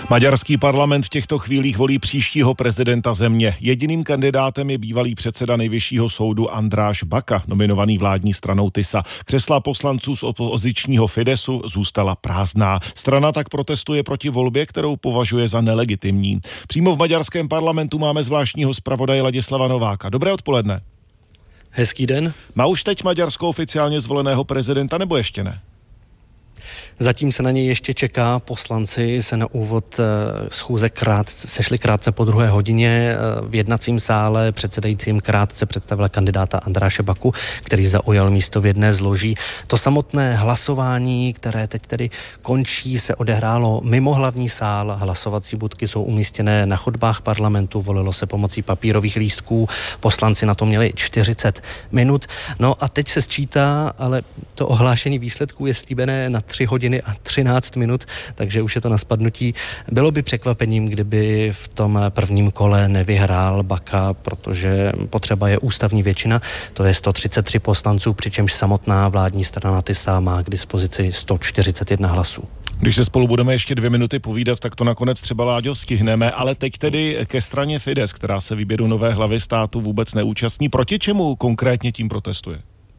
Maďarský parlament v těchto chvílích volí příštího prezidenta země. Jediným kandidátem je bývalý předseda Nejvyššího soudu András Baka, nominovaný vládní stranou TISA. Křesla poslanců z opozičního Fidesu zůstala prázdná. Strana tak protestuje proti volbě, kterou považuje za nelegitimní. Přímo v maďarském parlamentu máme zvláštního zpravodaje Ladislava Nováka. Dobré odpoledne. Hezký den. Má už teď Maďarsko oficiálně zvoleného prezidenta, nebo ještě ne? Zatím se na něj ještě čeká. Poslanci se na úvod schůze sešli krátce po 2. hodině. V jednacím sále předsedajícím krátce představila kandidáta Andráše Baku, který zaujal místo v jedné z loží. To samotné hlasování, které teď tedy končí, se odehrálo mimo hlavní sál. Hlasovací budky jsou umístěné na chodbách parlamentu, volilo se pomocí papírových lístků. Poslanci na to měli 40 minut. No a teď se sčítá, ale to ohlášení výsledků je slíbené na 3 hodiny a 13 minut, takže už je to na spadnutí. Bylo by překvapením, kdyby v tom prvním kole nevyhrál Baka, protože potřeba je ústavní většina, to je 133 poslanců, přičemž samotná vládní strana TISA má k dispozici 141 hlasů. Když se spolu budeme ještě 2 minuty povídat, tak to nakonec třeba, Láďo, stihneme, ale teď tedy ke straně Fides, která se výběru nové hlavy státu vůbec neúčastní. Proti čemu konkrétně tím protestuje?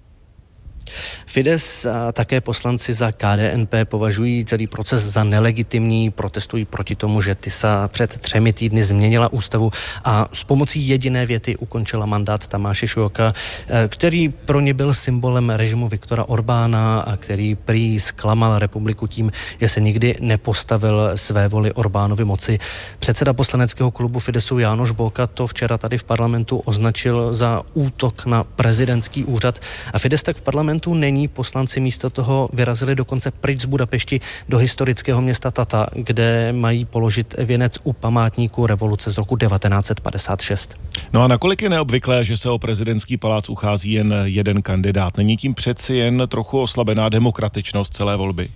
Fides a také poslanci za KDNP považují celý proces za nelegitimní, protestují proti tomu, že TISA před 3 týdny změnila ústavu a s pomocí jediné věty ukončila mandát Tamáše Šujoka, který pro ně byl symbolem režimu Viktora Orbána a který prý zklamal republiku tím, že se nikdy nepostavil své voli Orbánovi moci. Předseda poslaneckého klubu Fidesu János Bóka to včera tady v parlamentu označil za útok na prezidentský úřad a Fides tak v parlamentu není, poslanci místo toho vyrazili dokonce pryč z Budapešti do historického města Tata, kde mají položit věnec u památníku revoluce z roku 1956. No a nakolik je neobvyklé, že se o prezidentský palác uchází jen jeden kandidát? Není tím přeci jen trochu oslabená demokratičnost celé volby?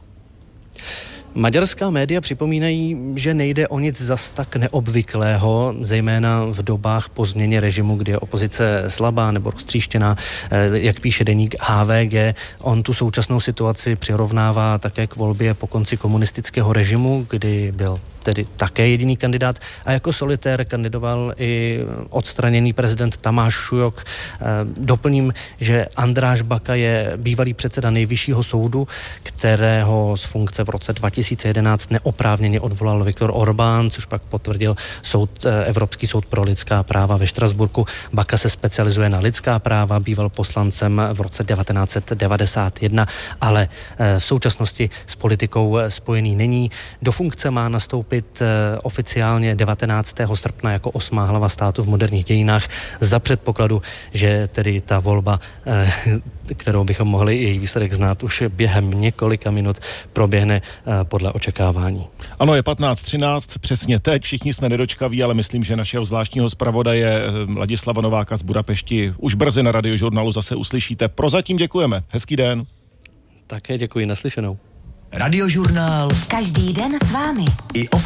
Maďarská média připomínají, že nejde o nic zas tak neobvyklého, zejména v dobách po změně režimu, kdy je opozice slabá nebo roztříštěná, jak píše deník HVG. On tu současnou situaci přirovnává také k volbě po konci komunistického režimu, kdy byl tedy také jediný kandidát a jako solitér kandidoval i odstraněný prezident Tamáš Šujok. Doplním, že András Baka je bývalý předseda Nejvyššího soudu, kterého z funkce v roce 2011 neoprávněně odvolal Viktor Orbán, což pak potvrdil Evropský soud pro lidská práva ve Štrasburku. Baka se specializuje na lidská práva, býval poslancem v roce 1991, ale v současnosti s politikou spojený není. Do funkce má nastoupit oficiálně 19. srpna jako 8. hlava státu v moderních dějinách za předpokladu, že tedy ta volba, kterou bychom mohli její výsledek znát už během několika minut, proběhne podle očekávání. Ano, je 15:13, přesně teď, všichni jsme nedočkaví, ale myslím, že našeho zvláštního zpravodaje Ladislava Nováka z Budapešti už brzy na Radiožurnálu zase uslyšíte. Prozatím děkujeme. Hezký den. Také děkuji, naslyšenou. Radiožurnál. Každý den s vámi. I